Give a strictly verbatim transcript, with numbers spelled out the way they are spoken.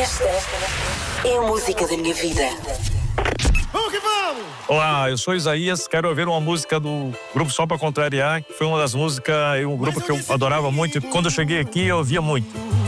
Esta é a música da minha vida. Vamos que vamos! Olá, eu sou Isaías, quero ouvir uma música do grupo Só Pra Contrariar, que foi uma das músicas, um grupo que eu adorava muito, e quando eu cheguei aqui eu ouvia muito.